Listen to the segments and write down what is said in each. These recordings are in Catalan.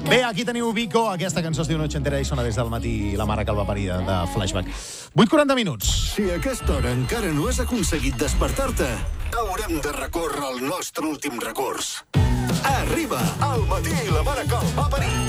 Bé, aquí teniu Vico. Aquesta cançó es diu Noche Entera i sona des del matí la mare que el va parir de Flashback. 8:40 minuts. Si a aquesta hora encara no has aconseguit despertar-te, haurem de recórrer el nostre últim recurs. Arriba al matí la mare que el va parir.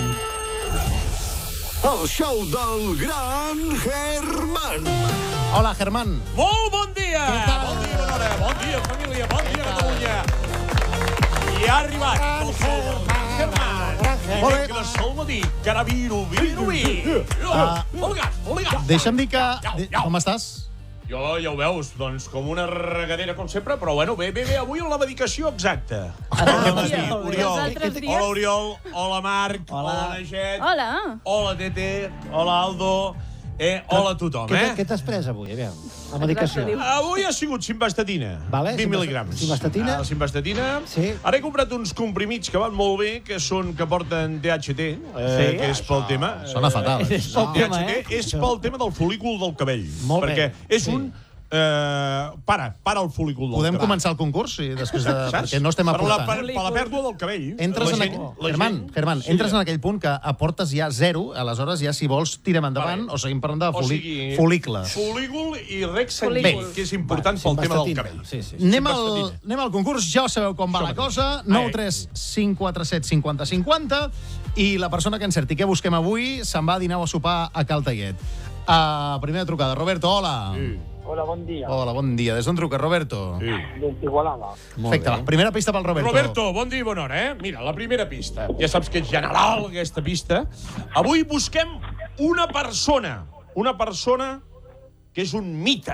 El show del gran Germán. Hola, Germán. Molt bon dia! Què tal? Bon dia, bona hora. Bon dia, família. Bon dia, Catalunya. I ha arribat el sol del Germán. Molt bé. Que sol matí. Carabiro, Molt gas. Deixa'm dir que... Com estàs? Jo, ja ho veus, doncs com una regadera com sempre, però bueno, bé, avui en la medicació exacta. Hola, Oriol. Hola, Marc. Hola, Naixet. Hola. Hola, Tete. Hola, Aldo. Hola a tothom, Què t'has pres avui, aviam? La medicació. Avui ha sigut simvastatina. Vale, 20 mil·lígrams. simvastatina? La simvastatina. Sí. Ara he comprat uns comprimits que van molt bé, que porten THT, que és pel tema. Sona fatal. És pel tema, THT és pel tema del folícul del cabell. Molt bé. Perquè és un... Para el folícul del Podem cabell. començar el concurs? I després de... Saps? Perquè no estem aportant. Per la pèrdua del cabell. Entres en Germán, entres en aquell punt que aportes ja 0, aleshores ja si vols tirem endavant o seguim parlant de folícules. Folícul i rec sanguini, Bé. que és important pel tema del cabell. Sí. Anem al concurs, ja sabeu com va la cosa. 9 3 5 4 7 50 50 i la persona que encerti què busquem avui se'n va a dinar o a sopar a Cal Taiet. Primera trucada. Roberto, hola. Hola, bon dia. Hola, bon dia. Des d'on truca, Roberto? Des d'Igualada. Perfecte, va. Primera pista pel Roberto. Roberto, bon dia i bona hora, Mira, la primera pista. Ja saps que és general, aquesta pista. Avui busquem una persona que és un mite.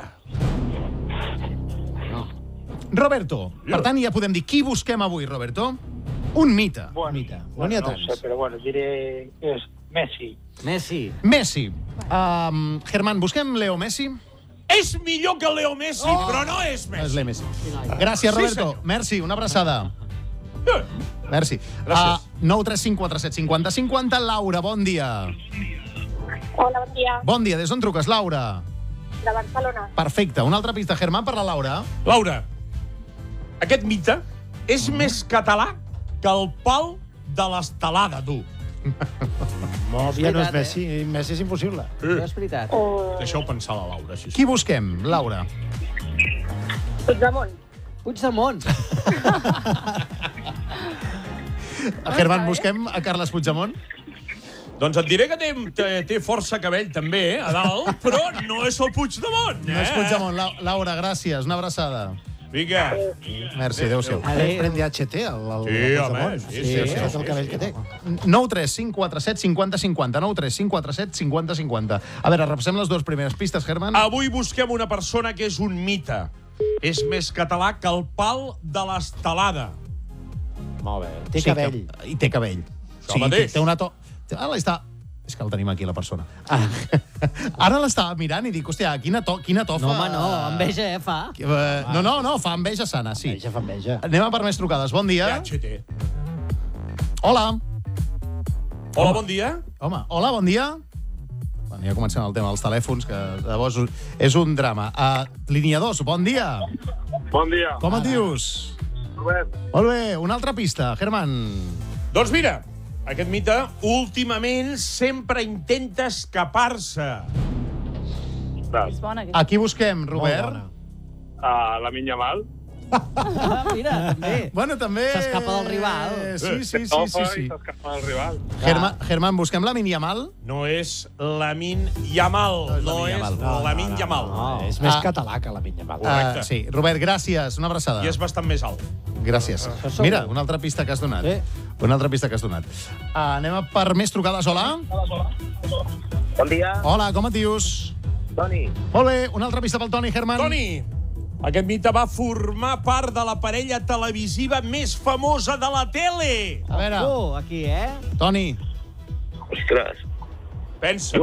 Roberto, per tant ja podem dir qui busquem avui, Roberto? Un mite. Bueno, No n'hi ha no tants. sé, però bueno, diré que és Messi. Messi. Germán, busquem Leo Messi? És millor que Leo Messi, però no és No és Messi. Leo Messi. Gràcies, Roberto. senyor. Merci, una abraçada. Merci. Gràcies. 9 3 5 4 7 50 50. Laura, bon dia. Hola, bon dia. Bon dia, des d'on truques, Laura? De Barcelona. Perfecte. Una altra pista, Germán, per la Laura. Laura, aquest mite és més català que el pal de l'estelada, tu. Ja no és Messi. Messi és impossible. És veritat. Deixeu pensar la Laura, si Qui busquem, Laura? Puigdemont. Puigdemont. Germán, busquem a Carles Puigdemont? Doncs et diré que té força cabell, també, a dalt, però no és el Puigdemont, No és Puigdemont. Laura, gràcies. Una abraçada. Vinga. Merci, adéu-siau. Pren DHT, el Sí, home, Puigdemont. sí. És el cabell que té. 9 3 5 4 7 50 50. 9 3 5 4 7 50 50. A veure, repassem les dues primeres pistes, Germán. Avui busquem una persona que és un mite. És més català que el pal de l'estelada. Molt bé. Té cabell. I té cabell. Això mateix. Té una to... Ara està... És que el tenim aquí, la persona. Ara l'estava mirant i dic, hòstia, quina tofa... No, home, no. Enveja, fa. No, fa enveja sana, sí. Enveja fa enveja. Anem a per més trucades. Bon dia. THT. Hola. Hola, bon dia. Home, hola, bon dia. Bueno, ja comencem el tema dels telèfons, que llavors és un drama. Línia 2, bon dia. Bon dia. Com et dius? Robert. Molt bé, una altra pista, Germán. Doncs mira, aquest mite últimament sempre intenta escapar-se. És bona, aquesta. Aquí busquem, Robert. Molt La Minya Mal. Mira, també. Bueno, també... S'escapa del rival. Sí. I s'escapa del rival. Germán, busquem la Yamal. No és Lamine Yamal. No és Lamine Yamal. És més català que la Minya Mal. Correcte. Sí, Robert, gràcies. Una abraçada. I és bastant més alt. Gràcies. Mira, una altra pista que has donat. Sí. Una altra pista que has donat. Anem a per més trucades. Hola. Bon dia. Hola, com et dius? Toni. Molt bé, una altra pista pel Toni, Germán. Toni, aquest mite va formar part de la parella televisiva més famosa de la tele. A veure, Aquí, Toni. Ostres. Pensa.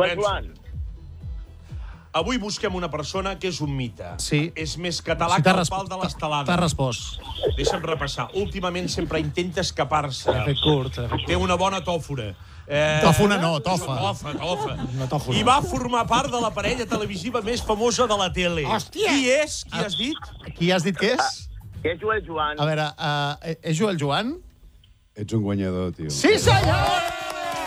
Avui busquem una persona que és un mite. Sí. És més català Sí, que el pal de t'ha l'estelada. respost. Deixa'm repassar. Últimament sempre intenta escapar-se. Fet curt. Té una bona tòfora. Tòfona no, tofa. Tofa. I va formar part de la parella televisiva més famosa de la tele. Hòstia! Qui és? Qui has dit? Qui has dit que és? Que és Joel Joan. A veure, és Joel Joan? Ets un guanyador, tio. Sí, senyor!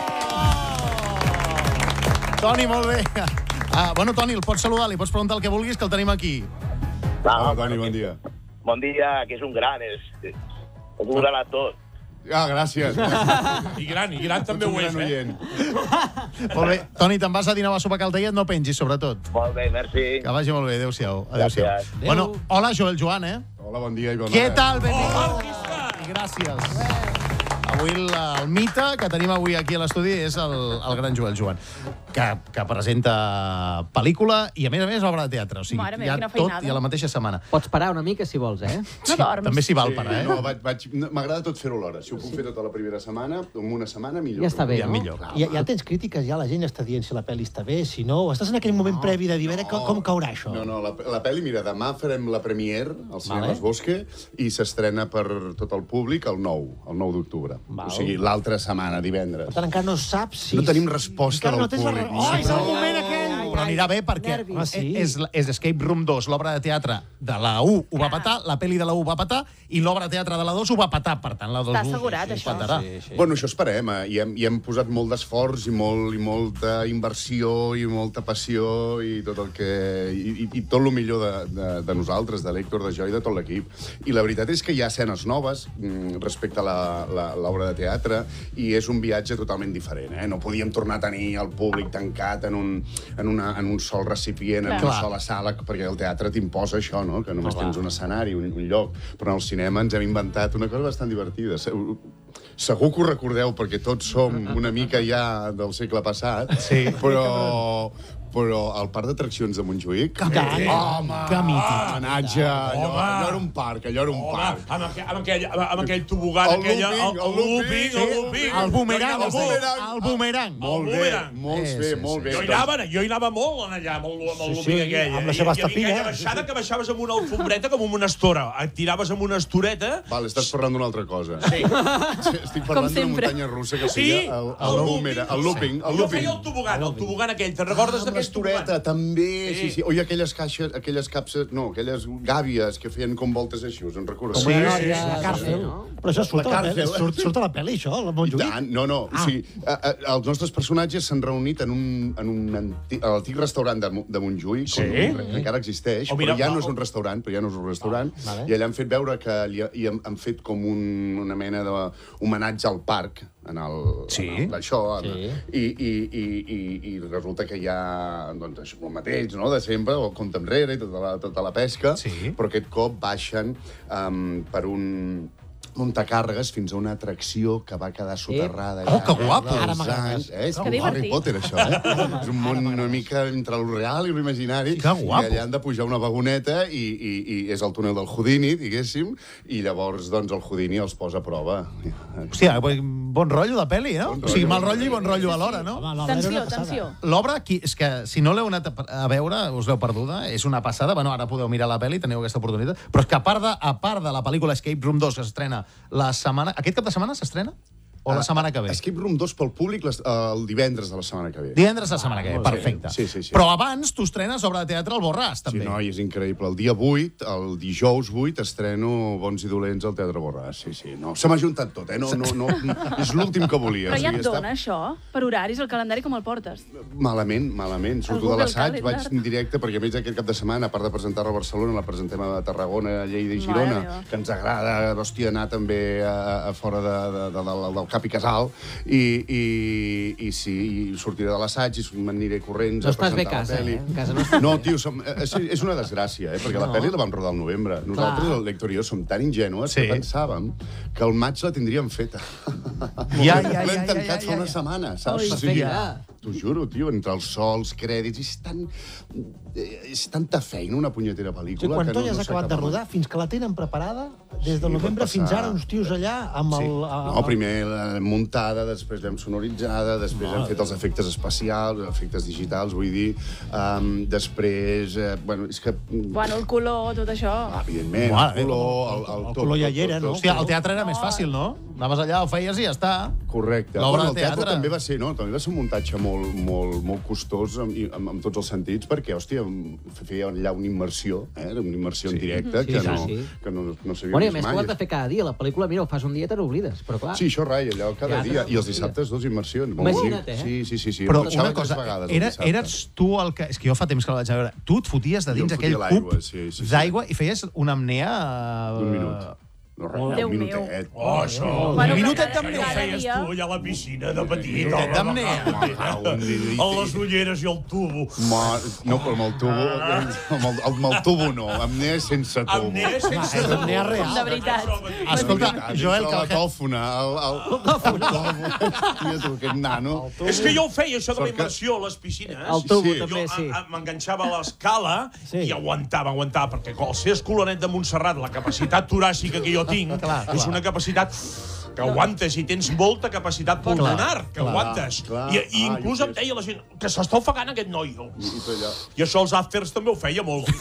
Toni, molt bé. Bueno, Toni, el pots saludar, li pots preguntar el que vulguis, que el tenim aquí. Hola, Toni, bon dia. Bon dia, que és un gran, és un gran actor. Gràcies. I gran també ho és, Molt bé. Toni, te'n vas a dinar a sopa Caltellet, no pengis, sobretot. Molt bé, merci. Que vagi molt bé, adéu-siau. Gràcies. Bueno, hola, Joel Joan, Hola, bon dia i bona hora. Què tal? Benvingut. I gràcies. Avui el mite que tenim avui aquí a l'estudi és el gran Joel Joan, que presenta pel·lícula i, a més, obra de teatre. O sigui, hi ha tot i a la mateixa setmana. Pots parar una mica, si vols, No dorms. També s'hi val parar, No, m'agrada tot fer-ho alhora. Si ho puc fer tota la primera setmana, en una setmana, millor. Ja està bé, Ja, no? millor. Ja tens crítiques, ja la gent està dient si la pel·li està bé, si no, o estàs en aquell moment previ de dir, a veure com caurà això. No, la pel·li, mira, demà farem la premiere als Cinemes Bosque i s'estrena per tot el públic el 9 d'octubre. O sigui, l'altra setmana, divendres. Per tant, encara no saps si... No tenim resposta del públic. És el moment aquell! Però anirà bé perquè és Escape Room 2, l'obra de teatre de la 1 ho va petar, la pel·li de la 1 va petar i l'obra de teatre de la 2 ho va petar, per tant la 2 Està assegurat, això. petarà. Bueno, això esperem. Hi hem posat molt d'esforç i molta inversió i molta passió i tot el que... I tot el millor de nosaltres, de l'Héctor, de jo i de tot l'equip. I la veritat és que hi ha escenes noves respecte a l'obra de teatre i és un viatge totalment diferent. No podíem tornar a tenir el públic tancat en un sol recipient, en una sola sala, perquè el teatre t'imposa això, no? Que només tens un escenari, un lloc. Però en el cinema ens hem inventat una cosa bastant divertida. Segur que ho recordeu, perquè tots som una mica ja del segle passat, però el parc d'atraccions de Montjuïc... Home! Que mític! Homenatge! Allò era un parc, Amb aquell tobogan, el looping. El boomerang. Molt bé. Jo hi anava molt allà, amb el looping aquell. amb la seva estafina. I aquella baixada que baixaves amb una alfombreta com amb una estora. Et tiraves amb una estoreta... Vale, estàs parlant d'una altra cosa. Sí. Estic parlant d'una muntanya russa que feia el looping. Jo feia el tobogan aquell, te'n recordes d'aquell Estoreta, també, sí. Oi, aquelles capses, no, aquelles gàbies que feien com voltes així, us en recordes? Sí. La càrcel. Però això surt a la pel·li, això, el Montjuïc? I tant, no. O sigui, els nostres personatges s'han reunit en un antic restaurant de Montjuïc, que encara existeix, però ja no és un restaurant, i allà han fet veure que han fet com una mena d'homenatge al parc, i resulta que hi ha això el mateix, de sempre, el compte enrere i tota la pesca, però aquest cop baixen per un muntacàrregues fins a una atracció que va quedar soterrada allà. Que guapo! És com Harry Potter, això, És un món una mica entre lo real i lo imaginari. Que guapo! I allà han de pujar una vagoneta i és el túnel del Houdini, diguéssim, i llavors, doncs, el Houdini els posa a prova. Hòstia, bon rotllo de pel·li, no? O sigui, mal rotllo i bon rotllo alhora, no? Tensió. L'obra, és que si no l'heu anat a veure, us l'heu perduda, és una passada. Bueno, ara podeu mirar la pel·li, teniu aquesta oportunitat. Però és que a part de la pel·lícula Escape Room 2, que s'estrena la setmana... Aquest cap de setmana s'estrena? O la setmana que ve? Escape Room 2 pel públic el divendres de la setmana que ve. Divendres de la setmana que ve, perfecte. Sí. Però abans tu estrenes obra de teatre al Borràs, també. Sí, és increïble. El dia 8, el dijous 8, estreno Bons i dolents al Teatre Borràs. Sí. No, se m'ha juntat tot, No, és l'últim que volia. Però ja et dona, això? Per horaris, el calendari, com el portes? Malament. Surto de l'assaig, vaig en directe, perquè a més aquest cap de setmana, a part de presentar-la a Barcelona, la presentem a Tarragona, a Lleida i Girona, que ens agrada, anar també a fora del Cap i Casal, i sortiré de l'assaig i m'aniré corrents a presentar la pel·li. No, tio, és una desgràcia, perquè la pel·li la vam rodar al novembre. Nosaltres, l'Héctor i jo, som tan ingènues que pensàvem que al maig la tindríem feta. L'hem tancat fa una setmana, saps? T'ho juro, tio, entre els sols, crèdits, és tanta feina una punyetera pel·lícula. Quan tu ja has acabat de rodar, fins que la tenen preparada, des del novembre fins ara, uns tios allà amb el... No, primer muntada, després l'hem sonoritzada, després hem fet els efectes especials, efectes digitals, vull dir, després, bueno, és que... Bueno, el color, tot això. Evidentment, el color, el color ja hi era, no? Hòstia, el teatre era més fàcil, no? Anaves allà, ho feies i ja està. Correcte. L'obra de teatre també va ser un muntatge molt molt costós amb tots els sentits, perquè, hòstia, feia allà una immersió, era una immersió en directe que no s'havia Bueno, i a vist més, tu ho has mai. de fer cada dia. La pel·lícula, mira, ho fas un dia i te n'oblides, però clar. Sí, això rai, allò cada dia. I els dissabtes, 2 immersions. Imagina't, eh? Sí. Però Em dutxava una cosa, 3 vegades el dissabte. eres tu el que... És que jo fa temps que la vaig veure. Tu et foties de dins Jo em aquell fotia cub l'aigua, sí. d'aigua i feies una apnea... D'un minut. No, res, Déu un meu. minutet. Oh, això. Bueno, un minutet cada- d'apnea. Ho cada feies dia. tu allà a la piscina de petit. Minutet d'apnea. Amb les ulleres i el tubo. No, però amb el tubo... Amb el tubo no, amnèsia sense tubo. Amnèsia sense és tubo. apnea real. De veritat. Escolta, Joel, la que... tòfona, el tu, aquest nano. És que jo ho feia, això de la Sort que- immersió a les piscines. El tubo, Sí. també, sí. Jo m'enganxava a l'escala Sí. i aguantava, perquè al ser escolanet de Montserrat, la capacitat toràcica que jo tinc és una capacitat que aguantes i tens molta capacitat pulmonar, que aguantes. clar. I inclús em deia la gent que s'està ofegant aquest noi. I tu allò. I això als afters també ho feia molt.